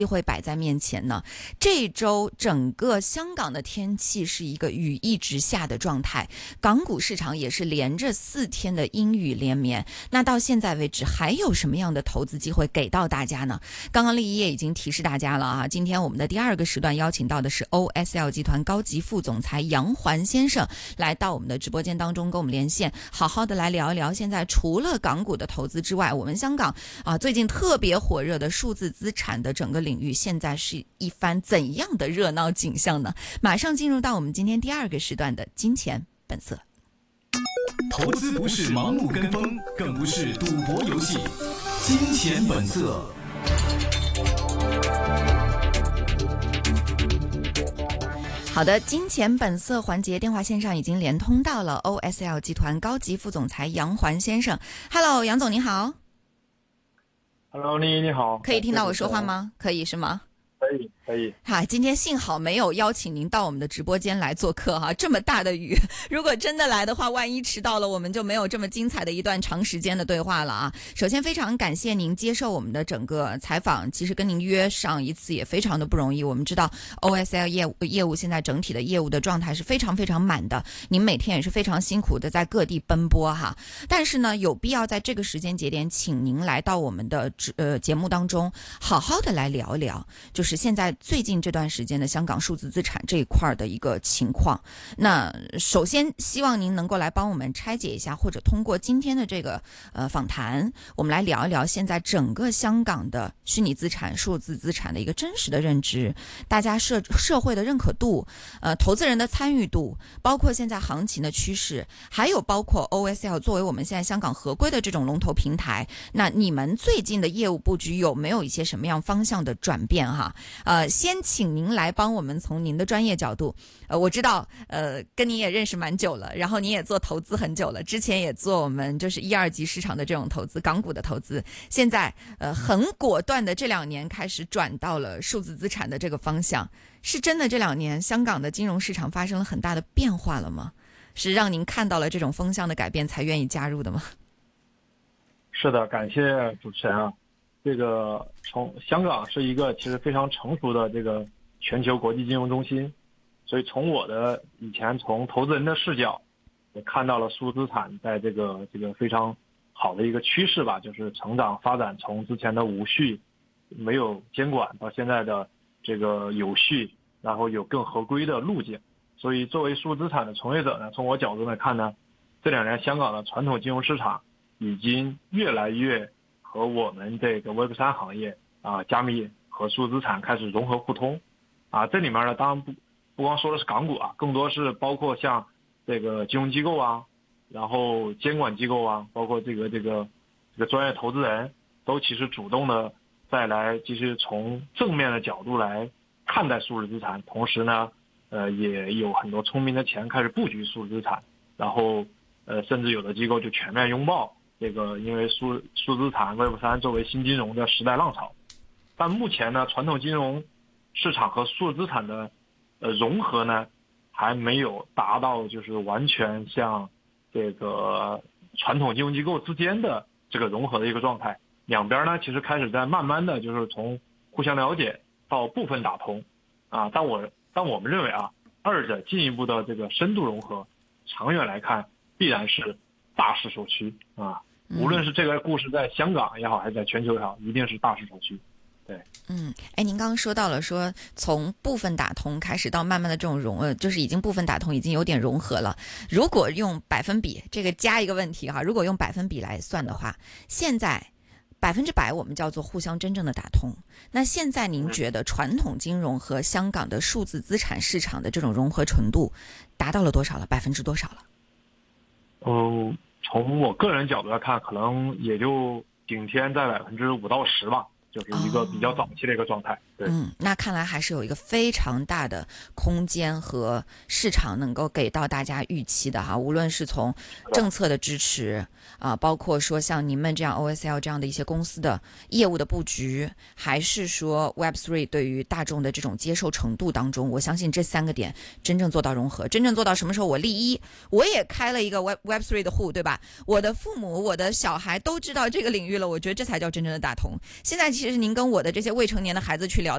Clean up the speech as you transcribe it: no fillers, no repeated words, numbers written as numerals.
机会摆在面前呢？这周整个香港的天气是一个雨一直下的状态，港股市场也是连着4天的阴雨连绵。那到现在为止，还有什么样的投资机会给到大家呢？刚刚立一也已经提示大家了啊，今天我们的第2个时段邀请到的是 OSL 集团高级副总裁杨环先生，来到我们的直播间当中跟我们连线，好好的来聊一聊现在除了港股的投资之外，我们香港最近特别火热的数字资产的整个领域现在是一番怎样的热闹景象呢？马上进入到我们今天第2个时段的金钱本色。 投资不是盲目跟风，更不是赌博游戏。金钱本色。 好的，金钱本色环节电话线上已经连通到了 OSL 集团高级副总裁杨环先生。Hello， 杨总您好。 Hello， 你好。 可以听到我说话吗？可以是吗？ 可以。 今天幸好没有邀请您到我们的直播间来做客哈，这么大的雨，如果真的来的话，万一迟到了，我们就没有这么精彩的一段长时间的对话了啊。首先非常感谢您接受我们的整个采访，其实跟您约上一次也非常的不容易。我们知道 OSL 业务现在整体的业务的状态是非常非常满的，您每天也是非常辛苦的在各地奔波哈。但是呢，有必要在这个时间节点请您来到我们的节目当中，好好的来聊一聊，就是现在最近这段时间的香港数字资产这一块的一个情况。那首先希望您能够来帮我们拆解一下，或者通过今天的这个访谈，我们来聊一聊现在整个香港的虚拟资产、数字资产的一个真实的认知，大家社会的认可度，投资人的参与度，包括现在行情的趋势，还有包括 OSL 作为我们现在香港合规的这种龙头平台，那你们最近的业务布局有没有一些什么样方向的转变哈？先请您来帮我们从您的专业角度，我知道跟您也认识蛮久了，然后您也做投资很久了，之前也做我们就是1、2级市场的这种投资，港股的投资，现在很果断的这2年开始转到了数字资产的这个方向，是真的这2年香港的金融市场发生了很大的变化了吗？是让您看到了这种风向的改变才愿意加入的吗？ 是的，感谢主持人啊。这个从香港是一个其实非常成熟的这个全球国际金融中心，所以从我的以前从投资人的视角，也看到了数字资产在这个非常好的一个趋势吧，就是成长发展，从之前的无序没有监管到现在的这个有序，然后有更合规的路径。所以作为数字资产的从业者呢，从我角度来看呢，这2年香港的传统金融市场已经越来越和我们这个 Web3 行业加密和数字资产开始融合互通这里面呢，当然不光说的是港股更多是包括像这个金融机构然后监管机构包括这个专业投资人都其实主动的再来其实从正面的角度来看待数字资产，同时呢也有很多聪明的钱开始布局数字资产，然后甚至有的机构就全面拥抱这个，因为数字资产 Web3 作为新金融的时代浪潮。但目前呢，传统金融市场和数字资产的融合呢，还没有达到就是完全像这个传统金融机构之间的这个融合的一个状态。两边呢，其实开始在慢慢的就是从互相了解到部分打通但我们认为二者进一步的这个深度融合，长远来看必然是大势所趋无论是这个故事在香港也好，还是在全球也好，一定是大势所趋。对， 您刚刚说到了说从部分打通开始到慢慢的这种就是已经部分打通，已经有点融合了。如果用百分比，这个加一个问题如果用百分比来算的话，现在100%我们叫做互相真正的打通。那现在您觉得传统金融和香港的数字资产市场的这种融合程度达到了多少了？多少了？ 从我个人角度来看，可能也就顶天在5%到10%吧，就是一个比较早期的一个状态。对， 那看来还是有一个非常大的空间和市场能够给到大家预期的无论是从政策的支持包括说像你们这样 OSL 这样的一些公司的业务的布局，还是说 Web3 对于大众的这种接受程度当中，我相信这3个点真正做到融合，真正做到什么时候我立一，我也开了一个 Web3 的户，对吧？我的父母我的小孩都知道这个领域了，我觉得这才叫真正的打通。现在其其是您跟我的这些未成年的孩子去聊